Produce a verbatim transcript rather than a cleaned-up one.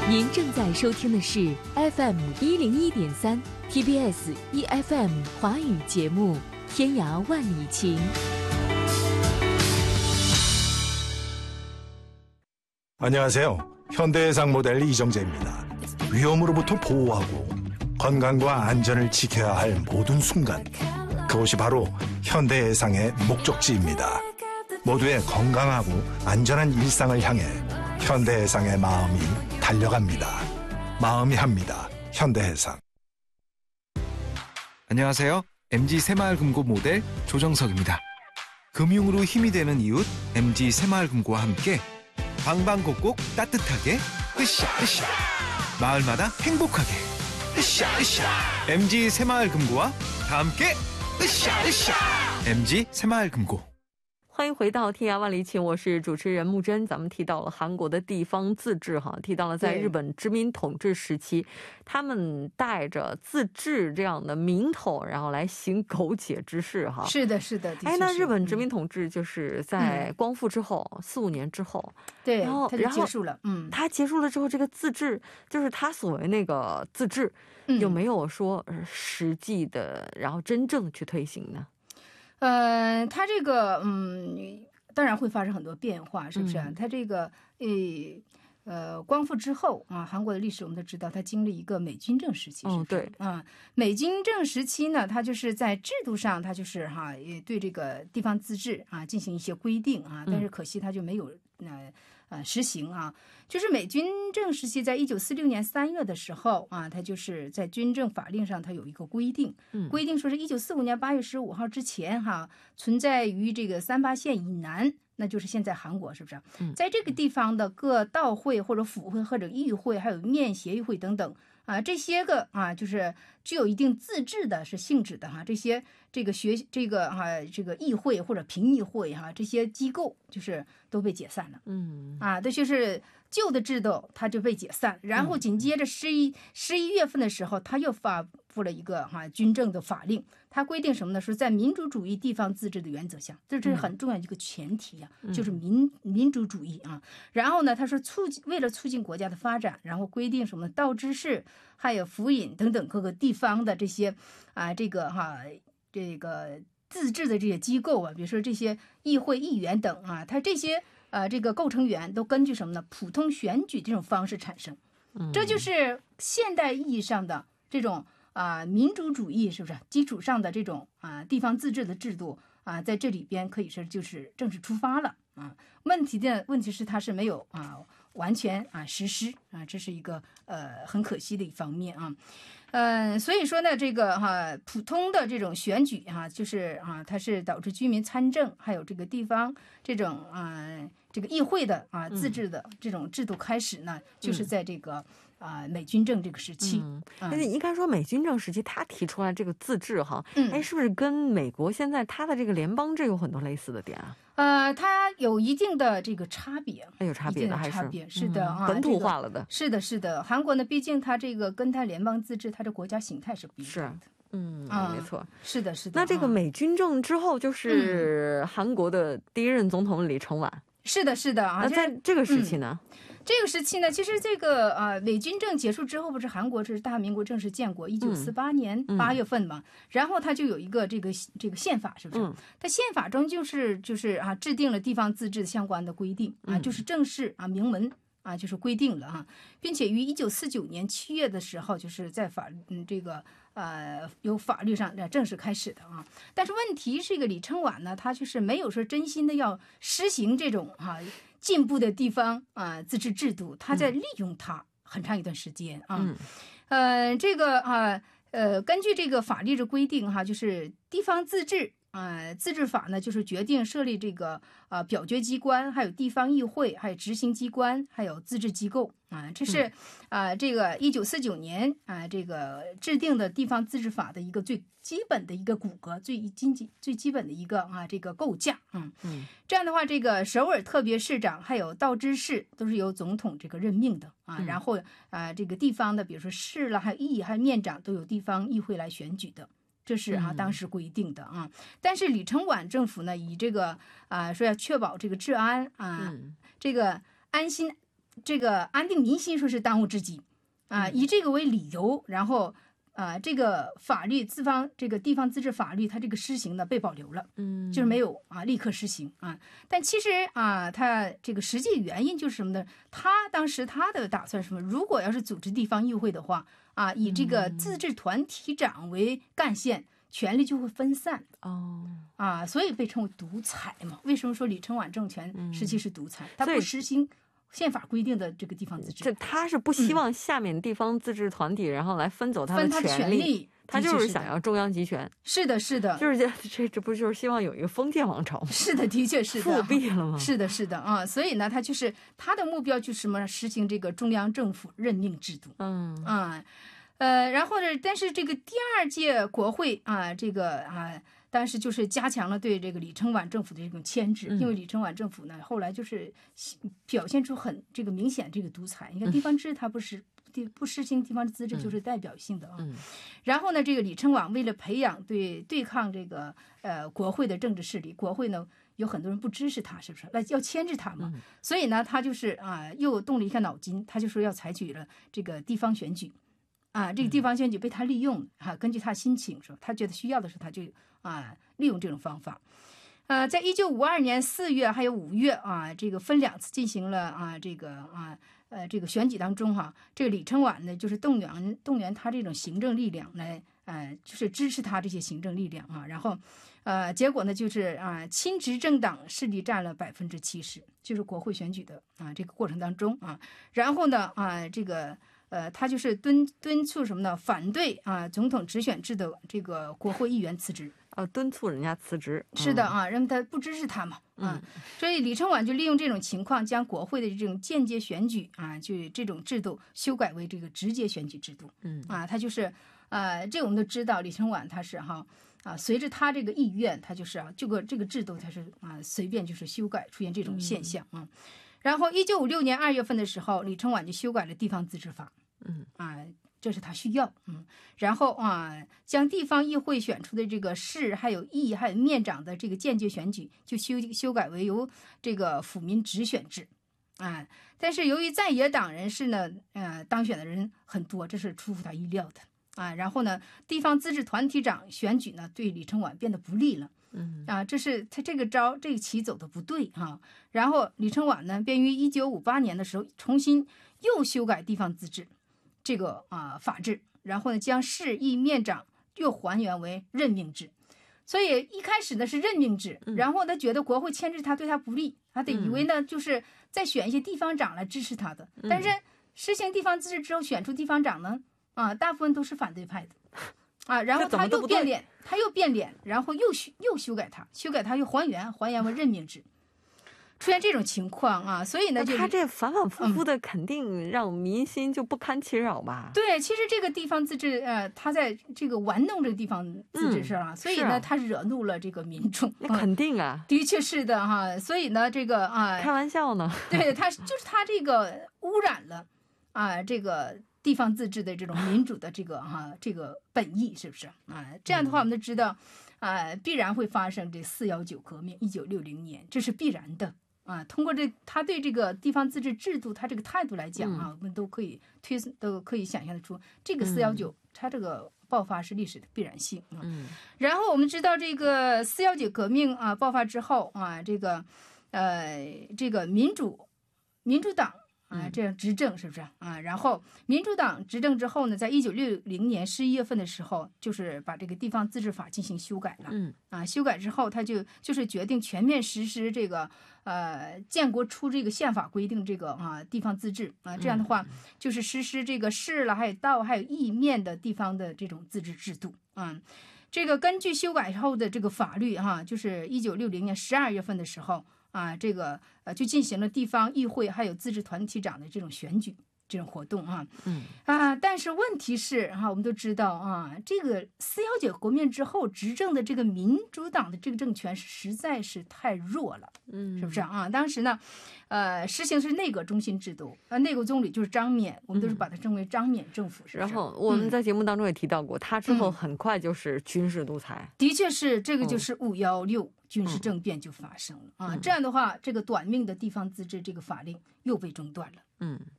您正在收听的是 F M 一零一点三 T B S E F M 华语节目《天涯万里情》。 안녕하세요. 현대해상 모델 이정재입니다. 위험으로부터 보호하고 건강과 안전을 지켜야 할 모든 순간, 그것이 바로 현대해상의 목적지입니다. 모두의 건강하고 안전한 일상을 향해 현대해상의 마음이 달려갑니다. 마음이 합니다. 현대해상. 안녕하세요. 엠지 새마을금고 모델 조정석입니다. 금융으로 힘이 되는 이웃 엠지 새마을금고와 함께 방방곡곡 따뜻하게 으쌰 으쌰, 마을마다 행복하게 으쌰 으쌰. 엠지 새마을금고와 다 함께 으쌰 으쌰. 엠지 새마을금고. 欢迎回到天涯万里情，我是主持人木真。咱们提到了韩国的地方自治哈，提到了在日本殖民统治时期，他们带着自治这样的名头，然后来行苟且之事哈。 是的，是的。 哎，那日本殖民统治就是在光复之后四五年之后， 对， 然后它就结束了。嗯， 它结束了之后，这个自治就是他所谓那个自治，有没有说实际的，然后真正去推行呢？ 呃，它这个嗯，当然会发生很多变化，是不是啊？它这个呃呃，光复之后啊，韩国的历史我们都知道，它经历一个美军政时期，是不是？对啊，美军政时期呢，它就是在制度上，它就是哈，也对这个地方自治啊进行一些规定啊，但是可惜它就没有呃呃实行啊。就是美军政时期，在一九四六年三月的时候啊，它就是在军政法令上，它有一个规定，规定说是一九四五年八月十五号之前哈，存在于这个三八线以南。 那就是现在韩国是不是？在这个地方的各道会或者府会或者议会，还有面协议会等等啊，这些个啊，就是具有一定自治的是性质的哈。这些这个学这个哈、啊、这个议会或者评议会哈、啊，这些机构就是都被解散了。嗯啊，这就是旧的制度，它就被解散。然后紧接着十一十一月份的时候，他又发布了一个哈、啊、军政的法令。 它规定什么呢？说在民主主义地方自治的原则下，这这是很重要的一个前提啊，就是民民主主义啊。然后呢，他说促进为了促进国家的发展，然后规定什么道知事、还有府尹等等各个地方的这些啊，这个哈、啊、这个自治的这些机构啊，比如说这些议会议员等啊，它这些呃这个构成员都根据什么呢？普通选举这种方式产生，这就是现代意义上的这种 啊，民主主义是不是基础上的这种啊地方自治的制度啊，在这里边可以说就是正式出发了啊。问题的问题是它是没有啊完全啊实施啊，这是一个呃很可惜的一方面啊。嗯，所以说呢，这个哈普通的这种选举哈，就是啊它是导致居民参政，还有这个地方这种啊这个议会的啊自治的这种制度开始呢，就是在这个 啊，美军政这个时期， 但是应该说美军政时期他提出来这个自治哈，哎，是不是跟美国现在他的这个联邦制有很多类似的点啊？呃，它有一定的这个差别，有差别的还是是的啊，本土化了的，是的，是的。韩国呢，毕竟它这个跟它联邦自治，它的国家形态是不一样的。 嗯，没错，是的，是的。那这个美军政之后，就是韩国的第一任总统李承晚。是的，是的啊。那在这个时期呢？ 这个时期呢，其实这个啊美军政结束之后，不是韩国是大韩民国正式建国，一九四八年八月份嘛，然后它就有一个这个这个宪法，是不是？它宪法中就是就是啊制定了地方自治相关的规定啊，就是正式啊明文 啊，就是规定了哈，并且于一九四九年七月的时候，就是在法嗯这个呃由法律上正式开始的啊。但是问题是，这个李承晚呢，他就是没有说真心的要实行这种哈进步的地方啊自治制度，他在利用它很长一段时间啊。呃，这个啊呃根据这个法律的规定哈，就是地方自治 啊，自治法呢，就是决定设立这个啊表决机关，还有地方议会，还有执行机关，还有自治机构啊，这是啊这个一九四九年啊这个制定的地方自治法的一个最基本的一个骨骼，最经济最基本的一个啊这个构架。嗯嗯，这样的话，这个首尔特别市长还有道知事都是由总统这个任命的啊，然后啊这个地方的，比如说市了，还有议，还有面长，都由地方议会来选举的。 这是啊，当时规定的啊，但是李承晚政府呢，以这个啊说要确保这个治安啊，这个安心这个安定民心说是当务之急啊，以这个为理由，然后啊，这个法律地方这个地方自治法律它这个施行呢被保留了，嗯，就是没有啊立刻施行啊。但其实啊，它这个实际原因就是什么呢？他当时他的打算是什么？如果要是组织地方议会的话啊，以这个自治团体长为干线，权力就会分散哦啊，所以被称为独裁嘛。为什么说李承晚政权时期是独裁？他不实行宪法规定的这个地方自治， 这他是不希望下面地方自治团体、嗯、然后来分走他的权利，他就是想要中央集权。 是的，是的， 就是这这这不就是希望有一个封建王朝吗？ 是的，的确是的， 复辟了吗？ 是的，是的啊，所以呢，他就是他的目标就是什么？实行这个中央政府任命制度。嗯啊，呃，然后呢，但是这个第二届国会啊，这个啊。但是就是加强了对这个李承晚政府的这种牵制，因为李承晚政府呢后来就是表现出很这个明显这个独裁。你看地方制它不是不实行地方自治就是代表性的啊。嗯、然后呢，这个李承晚为了培养对对抗这个呃国会的政治势力，国会呢有很多人不支持他，是不是？来要牵制他嘛。嗯、所以呢，他就是啊又动了一下脑筋，他就说要采取了这个地方选举。啊，这个地方选举被他利用哈、啊，根据他心情说，他觉得需要的时候，他就啊利用这种方法。呃，在一九五二年四月还有五月啊，这个分两次进行了啊这个啊呃这个选举当中哈、啊，这个李承晚呢就是动员动员他这种行政力量来呃就是支持他这些行政力量啊，然后呃结果呢就是啊亲执政党势力占了百分之七十，就是国会选举的啊这个过程当中啊，然后呢啊这个。呃，他就是敦敦促什么呢？反对啊，总统直选制的这个国会议员辞职。 呃，敦促人家辞职。 嗯、是的啊，认为他不支持他嘛。嗯，所以李承晚就利用这种情况，将国会的这种间接选举啊，就这种制度修改为这个直接选举制度。嗯，啊，他就是呃，这我们都知道，李承晚他是哈啊，随着他这个意愿，他就是啊，这个这个制度他是啊随便就是修改，出现这种现象啊。嗯、然后一九五六年二月份的时候，李承晚就修改了地方自治法。嗯啊，这是他需要，嗯，然后啊，将地方议会选出的这个市、还有议、还有面长的这个间接选举，就修修改为由这个府民直选制，啊，但是由于在野党人士呢，呃，当选的人很多，这是出乎他意料的，啊，然后呢，地方自治团体长选举呢，对李承晚变得不利了。嗯啊，这是他这个招这个棋走的不对哈、啊，然后李承晚呢，便于一九五八年的时候重新又修改地方自治。这个啊法制，然后呢将市议面长又还原为任命制，所以一开始呢是任命制，然后他觉得国会牵制他对他不利，他得以为呢就是再选一些地方长来支持他的，但是实行地方自治之后选出地方长呢啊大部分都是反对派的啊，然后他又变脸，他又变脸，然后又修又修改他，修改他又还原还原为任命制。出现这种情况啊，所以呢，就他这反反复复的，肯定让民心就不堪其扰吧？ 嗯、对，其实这个地方自治，呃，他在这个玩弄这个地方自治上、啊嗯，所以呢，他惹怒了这个民众。 那肯定啊， 嗯、的确是的哈。所以呢，这个啊， 开玩笑呢， 对他就是他这个污染了啊，这个地方自治的这种民主的这个哈、啊、这个本意，是不是啊？这样的话，我们都知道啊，必然会发生这四幺九革命，一九六零年，这是必然的。啊，通过这他对这个地方自治制度他这个态度来讲啊，嗯、我们都可以推都可以想象得出，这个四幺九它这个爆发是历史的必然性。嗯，嗯然后我们知道这个四幺九革命啊爆发之后啊，这个呃这个民主民主党啊这样执政是不是啊？然后民主党执政之后呢，在一九六零年十一月份的时候，就是把这个地方自治法进行修改了。嗯啊，修改之后，他就就是决定全面实施这个。呃，建国初这个宪法规定这个啊地方自治啊，这样的话就是实施这个市了，还有道，还有议面的地方的这种自治制度啊。这个根据修改后的这个法律哈、啊，就是一九六零年十二月份的时候啊，这个呃就进行了地方议会还有自治团体长的这种选举。这种活动啊，嗯啊，但是问题是哈、啊，我们都知道啊，这个四幺九革命之后执政的这个民主党的这个政权实在是太弱了，嗯，是不是啊？当时呢，呃，实行是内阁中心制度，啊，内阁总理就是张冕，我们都是把它称为张冕政府，是不是？ 然后我们在节目当中也提到过，嗯、他之后很快就是军事独裁， 的确是这个就是五幺六军事政变就发生了、嗯、啊，这样的话，这个短命的地方自治这个法令又被中断了。 嗯。